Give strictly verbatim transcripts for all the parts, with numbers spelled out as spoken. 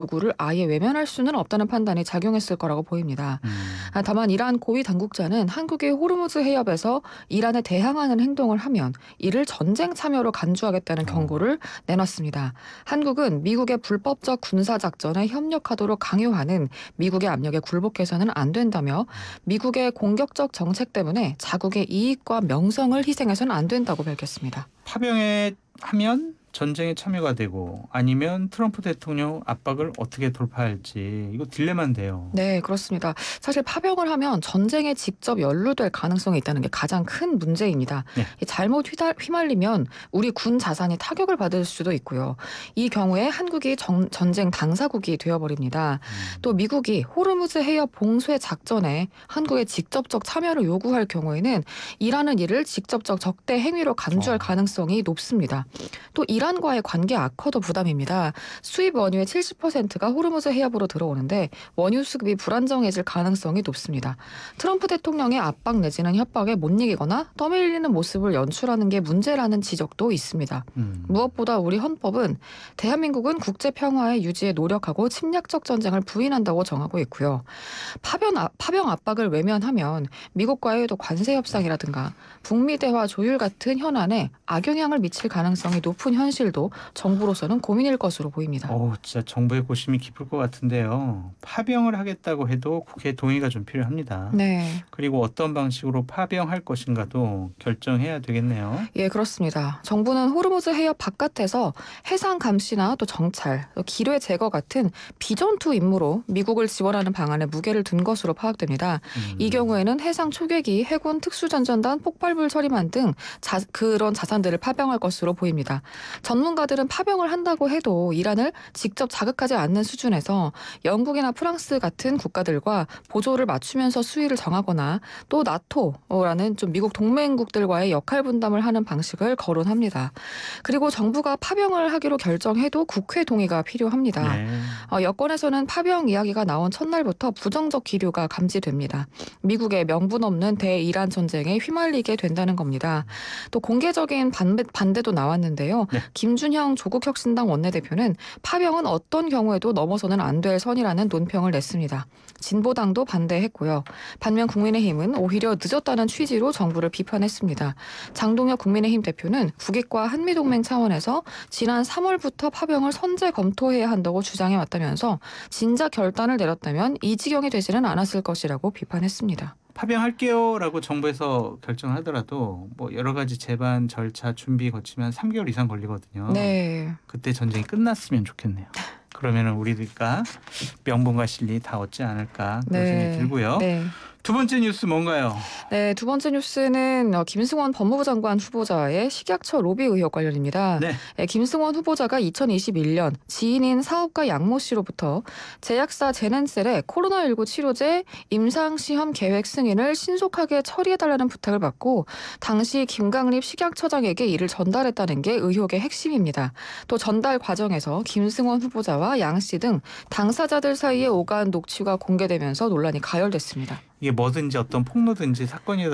요구를 아예 외면할 수는 없다는 판단이 작용했을 거라고 보입니다. 음. 아, 다만 이란 고위 당국자는 한국이 호르무즈 해협에서 이란에 대항하는 행동을 하면 이를 전쟁 참여로 간주하겠다는 어. 경고를 내놨습니다. 한국은 미국의 불법적 군사작전에 협력하도록 강요하는 미국의 압력에 굴복해서는 안 된다며 미국의 공격적 정책 때문에 자국의 이익과 명성을 희생해서는 안 된다고 밝혔습니다. 파병에 하면 전쟁에 참여가 되고 아니면 트럼프 대통령 압박을 어떻게 돌파할지 이거 딜레마인데요. 네, 그렇습니다. 사실 파병을 하면 전쟁에 직접 연루될 가능성이 있다는 게 가장 큰 문제입니다. 네. 이 잘못 휘달, 휘말리면 우리 군 자산이 타격을 받을 수도 있고요. 이 경우에 한국이 정, 전쟁 당사국이 되어버립니다. 음. 또 미국이 호르무즈 해협 봉쇄 작전에 한국의 직접적 참여를 요구할 경우에는 이란은 이를 직접적 적대 행위로 간주할 어. 가능성이 높습니다. 또 이란과의 관계 악화도 부담입니다. 수입 원유의 칠십 퍼센트가 호르무즈 해협으로 들어오는데 원유 수급이 불안정해질 가능성이 높습니다. 트럼프 대통령의 압박 내지는 협박에 못 이기거나 떠밀리는 모습을 연출하는 게 문제라는 지적도 있습니다. 음. 무엇보다 우리 헌법은 대한민국은 국제 평화의 유지에 노력하고 침략적 전쟁을 부인한다고 정하고 있고요. 파병, 파병 압박을 외면하면 미국과의 또 관세 협상이라든가 북미 대화 조율 같은 현안에 악영향을 미칠 가능성이 높은 현실도 정부로서는 고민일 것으로 보입니다. 어, 진짜 정부의 고심이 깊을 것 같은데요. 파병을 하겠다고 해도 국회 동의가 좀 필요합니다. 네. 그리고 어떤 방식으로 파병할 것인가도 결정해야 되겠네요. 예, 그렇습니다. 정부는 호르무즈 해협 바깥에서 해상 감시나 또 정찰, 또 기뢰 제거 같은 비전투 임무로 미국을 지원하는 방안에 무게를 둔 것으로 파악됩니다. 음. 이 경우에는 해상 초계기, 해군 특수전전단, 폭발물 처리만 등 자, 그런 자산들을 파병할 것으로 보입니다. 전문가들은 파병을 한다고 해도 이란을 직접 자극하지 않는 수준에서 영국이나 프랑스 같은 국가들과 보조를 맞추면서 수위를 정하거나 또 나토라는 좀 미국 동맹국들과의 역할 분담을 하는 방식을 거론합니다. 그리고 정부가 파병을 하기로 결정해도 국회 동의가 필요합니다. 네. 어, 여권에서는 파병 이야기가 나온 첫날부터 부정적 기류가 감지됩니다. 미국의 명분 없는 대이란 전쟁에 휘말리게 된다는 겁니다. 또 공개적인 반대, 반대도 나왔는데요. 네. 김준형 조국혁신당 원내대표는 파병은 어떤 경우에도 넘어서는 안 될 선이라는 논평을 냈습니다. 진보당도 반대했고요. 반면 국민의힘은 오히려 늦었다는 취지로 정부를 비판했습니다. 장동혁 국민의힘 대표는 국익과 한미동맹 차원에서 지난 삼월부터 파병을 선제 검토해야 한다고 주장해왔다면서 진작 결단을 내렸다면 이 지경이 되지는 않았을 것이라고 비판했습니다. 파병할게요라고 정부에서 결정하더라도 뭐 여러 가지 재반 절차 준비 거치면 삼 개월 이상 걸리거든요. 네. 그때 전쟁이 끝났으면 좋겠네요. 그러면은 우리가 명분과 실리 다 얻지 않을까 그런 생각이 네. 들고요. 네. 두 번째 뉴스 뭔가요? 네, 두 번째 뉴스는 어, 김승원 법무부 장관 후보자의 식약처 로비 의혹 관련입니다. 네. 네, 김승원 후보자가 이천이십일 년 지인인 사업가 양모 씨로부터 제약사 제넨셀의 코로나십구 치료제 임상시험 계획 승인을 신속하게 처리해달라는 부탁을 받고 당시 김강립 식약처장에게 이를 전달했다는 게 의혹의 핵심입니다. 또 전달 과정에서 김승원 후보자와 양 씨 등 당사자들 사이에 오간 녹취가 공개되면서 논란이 가열됐습니다. 이게 뭐든지 어떤 폭로든지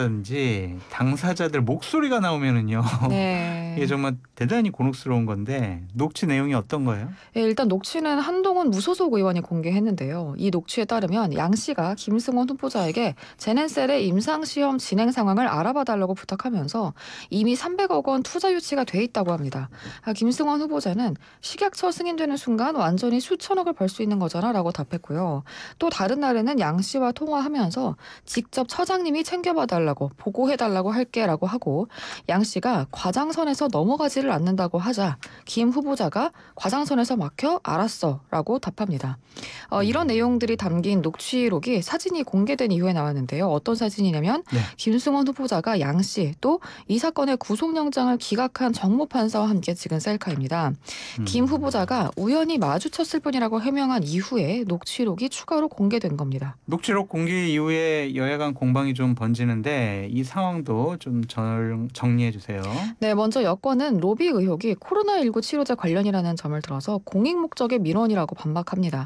사건이라든지 당사자들 목소리가 나오면은요. 네. 이게 정말 대단히 곤혹스러운 건데 녹취 내용이 어떤 거예요? 예, 일단 녹취는 한동훈 무소속 의원이 공개했는데요. 이 녹취에 따르면 양 씨가 김승원 후보자에게 제넨셀의 임상시험 진행 상황을 알아봐달라고 부탁하면서 이미 삼백억 원 투자 유치가 돼 있다고 합니다. 아, 김승원 후보자는 식약처 승인되는 순간 완전히 수천억을 벌 수 있는 거잖아 라고 답했고요. 또 다른 날에는 양 씨와 통화하면서 직접 처장님이 챙겨봐달라고 보고해달라고 할게 라고 하고 양 씨가 과장선에서 넘어가지를 않는다고 하자 김 후보자가 과장선에서 막혀 알았어 라고 답합니다. 어, 이런 내용들이 담긴 녹취록이 사진이 공개된 이후에 나왔는데요. 어떤 사진이냐면 네. 김승원 후보자가 양 씨 또 이 사건의 구속영장을 기각한 정모 판사와 함께 찍은 셀카입니다. 음. 김 후보자가 우연히 마주쳤을 뿐이라고 해명한 이후에 녹취록이 추가로 공개된 겁니다. 녹취록 공개 이후에 여야 간 공방이 좀 번지는데 이 상황도 좀 정, 정리해 주세요. 네, 먼저 여권은 로비 의혹이 코로나십구 치료제 관련이라는 점을 들어서 공익 목적의 민원이라고 반박합니다. 김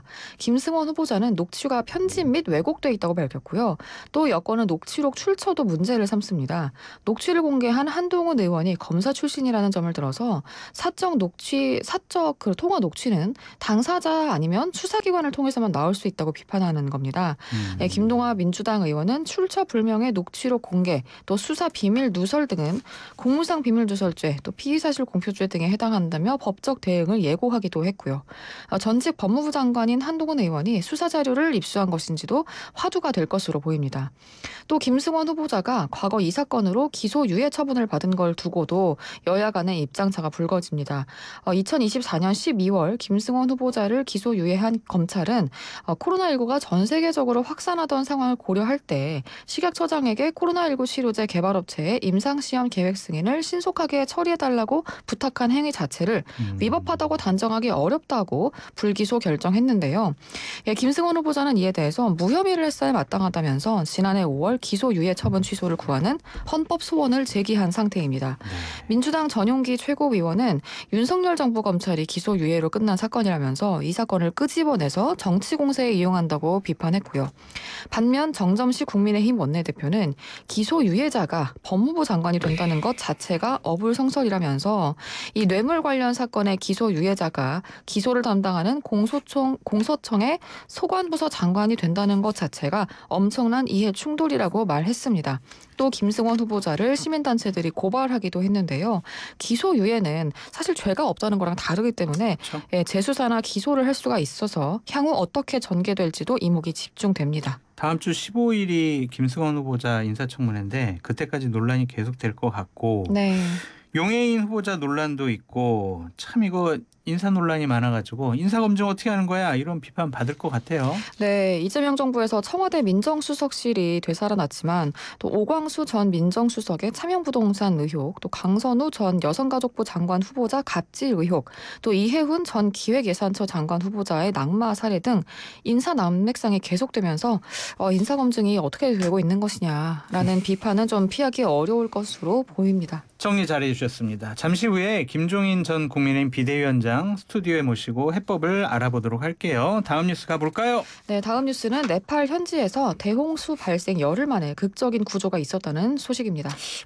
김승원 후보자는 녹취가 편집 및 왜곡돼 있다고 밝혔고요. 또 여권은 녹취록 출처도 문제를 삼습니다. 녹취를 공개한 한동훈 의원이 검사 출신이라는 점을 들어서 사적 녹취, 사적 그 통화 녹취는 당사자 아니면 수사기관을 통해서만 나올 수 있다고 비판하는 겁니다. 음. 네, 김동화 민주당 의원은 출처 불명의 녹취록 공개, 또 수사 비밀 누설 등은 공무상 비밀 누설죄, 또 피의사실 공표죄 등에 해당한다며 법적 대응을 예고하기도 했고요. 어, 전직 법무부 장관인 한동훈 의원이 수사 자료를 입수한 것인지도 화두가 될 것으로 보입니다. 또 김승원 후보자가 과거 이 사건으로 기소유예 처분을 받은 걸 두고도 여야 간의 입장차가 불거집니다. 어, 이천이십사년 십이월 김승원 후보자를 기소유예한 검찰은 어, 코로나십구가 전 세계적으로 확산하던 상황을 고려할 때 식약처장에게 코로나십구 치료제 개발업체의 임상시험 계획 승인을 신속하게 처리해달라고 부탁한 행위 자체를 음. 위법하다고 단정하기 어렵다고 불기소 결정했는데요. 예, 김승원 후보자는 이에 대해서 무혐의를 했어야 마땅하다면서 지난해 오월 기소유예 처분 취소를 구하는 헌법 소원을 제기한 상태입니다. 네. 민주당 전용기 최고위원은 윤석열 정부 검찰이 기소유예로 끝난 사건이라면서 이 사건을 끄집어내서 정치 공세에 이용한다고 비판했고요. 반면 정점식 국민의힘 원내대표는 기소유예자가 법무부 장관이 된다는 것 자체가 어불성설이라면서 이 뇌물 관련 사건의 기소유예자가 기소를 담당하는 공소청, 공소청의 소관부서 장관이 된다는 것 자체가 엄청난 이해 충돌이라고 말했습니다. 또 김승원 후보자를 시민단체들이 고발하기도 했는데요. 기소유예는 사실 죄가 없다는 거랑 다르기 때문에 그렇죠. 예, 재수사나 기소를 할 수가 있어서 향후 어떻게 전개될지도 이목이 집중됩니다. 다음 주 십오일이 김승원 후보자 인사청문회인데 그때까지 논란이 계속될 것 같고 네. 용해인 후보자 논란도 있고 참 이거 인사 논란이 많아가지고 인사검증 어떻게 하는 거야 이런 비판 받을 것 같아요. 네, 이재명 정부에서 청와대 민정수석실이 되살아났지만 또 오광수 전 민정수석의 차명부동산 의혹, 또 강선우 전 여성가족부 장관 후보자 갑질 의혹, 또 이해훈 전 기획예산처 장관 후보자의 낙마 사례 등 인사 난맥상이 계속되면서 어, 인사검증이 어떻게 되고 있는 것이냐라는 비판은 좀 피하기 어려울 것으로 보입니다. 정리 잘해 주셨습니다. 잠시 후에 김종인 전 국민의힘 비대위원장 스튜디오에 모시고 해법을 알아보도록 할게요. 다음 뉴스 가볼까요? 네, 다음 뉴스는 네팔 현지에서 대홍수 발생 열흘 만에 극적인 구조가 있었다는 소식입니다.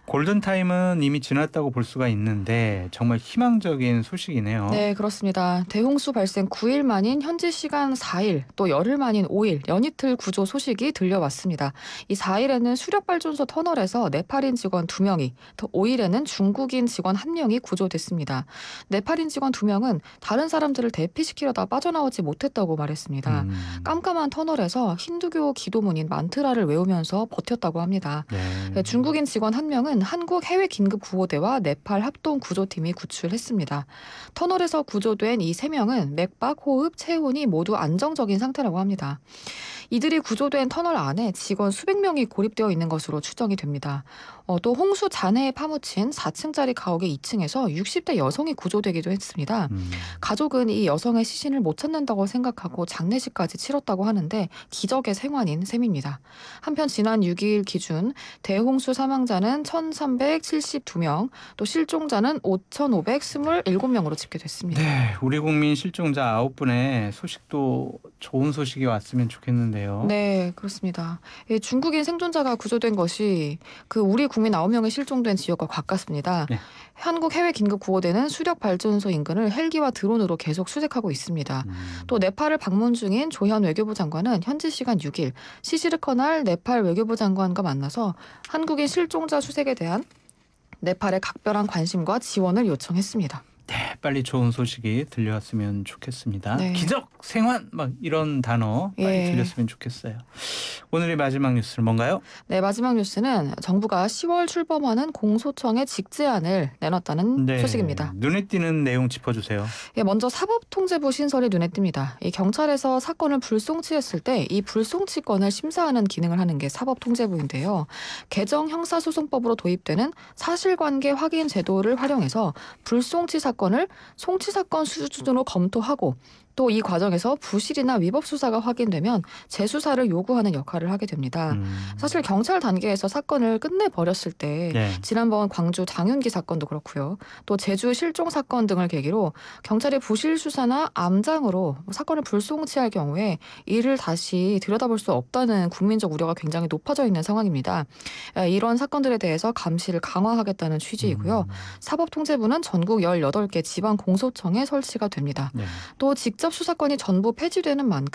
골든타임은 이미 지났다고 볼 수가 있는데 정말 희망적인 소식이네요. 네, 그렇습니다. 대홍수 발생 구일 만인 현지 시간 사일, 또 열흘 만인 오일 연이틀 구조 소식이 들려왔습니다. 이 사일에는 수력발전소 터널에서 네팔인 직원 두 명이, 또 오일에는 중국인 직원 한 명이 구조됐습니다. 네팔인 직원 두 명은 다른 사람들을 대피시키려다 빠져나오지 못했다고 말했습니다. 음. 깜깜한 터널에서 힌두교 기도문인 만트라를 외우면서 버텼다고 합니다. 네. 중국인 직원 한 명은 한국 해외 긴급 구호대와 네팔 합동 구조팀이 구출했습니다. 터널에서 구조된 이 세 명은 맥박, 호흡, 체온이 모두 안정적인 상태라고 합니다. 이들이 구조된 터널 안에 직원 수백 명이 고립되어 있는 것으로 추정이 됩니다. 어, 또 홍수 잔해에 파묻힌 사층짜리 가옥의 이층에서 육십 대 여성이 구조되기도 했습니다. 음. 가족은 이 여성의 시신을 못 찾는다고 생각하고 장례식까지 치렀다고 하는데 기적의 생환인 셈입니다. 한편 지난 육일 기준 대홍수 사망자는 천삼백칠십이 명, 또 실종자는 오천오백이십칠 명으로 집계됐습니다. 네, 우리 국민 실종자 아홉 분의 소식도 좋은 소식이 왔으면 좋겠는데요. 네, 그렇습니다. 이 중국인 생존자가 구조된 것이 그 우리 국민 아홉 명이 실종된 지역과 가깝습니다. 네. 한국 해외 긴급 구호대는 수력 발전소 인근을 헬기와 드론으로 계속 수색하고 있습니다. 음. 또 네팔을 방문 중인 조현 외교부 장관은 현지 시간 육일 시시르커날 네팔 외교부 장관과 만나서 한국인 실종자 수색에 대한 네팔의 각별한 관심과 지원을 요청했습니다. 네, 빨리 좋은 소식이 들려왔으면 좋겠습니다. 네. 기적, 생환 막 이런 단어 빨리 예. 들렸으면 좋겠어요. 오늘의 마지막 뉴스는 뭔가요? 네, 마지막 뉴스는 정부가 시월 출범하는 공소청에 직제안을 내놨다는 네, 소식입니다. 눈에 띄는 내용 짚어주세요. 예, 먼저 사법통제부 신설이 눈에 띕니다. 이 경찰에서 사건을 불송치했을 때 이 불송치권을 심사하는 기능을 하는 게 사법통제부인데요. 개정 형사소송법으로 도입되는 사실관계 확인 제도를 활용해서 불송치 사건을 송치 사건 수준으로 검토하고 또 이 과정에서 부실이나 위법 수사가 확인되면 재수사를 요구하는 역할을 하게 됩니다. 음. 사실 경찰 단계에서 사건을 끝내버렸을 때 네. 지난번 광주 장윤기 사건도 그렇고요. 또 제주 실종 사건 등을 계기로 경찰이 부실 수사나 암장으로 사건을 불송치할 경우에 이를 다시 들여다볼 수 없다는 국민적 우려가 굉장히 높아져 있는 상황입니다. 이런 사건들에 대해서 감시를 강화하겠다는 취지이고요. 음. 사법통제부는 전국 열여덟 개 지방 공소청에 설치가 됩니다. 네. 또 직접 수사권이 전부 폐지되는 만큼